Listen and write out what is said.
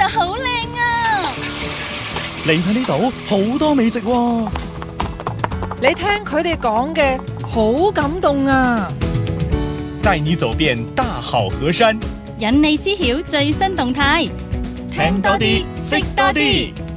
好靚啊！ 你睇呢度好多美食喎。 你聽佢哋講嘅好感動啊！ 帶你走遍大好河山， 引你知曉最新動態， 聽多啲，識多啲。